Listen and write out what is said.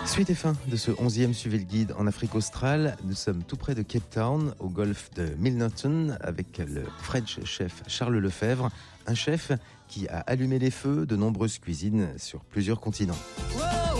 Suite et fin de ce 11e Suivez le Guide en Afrique australe. Nous sommes tout près de Cape Town, au golfe de Milnerton, avec le French chef Charles Lefebvre, un chef qui a allumé les feux de nombreuses cuisines sur plusieurs continents. Whoa!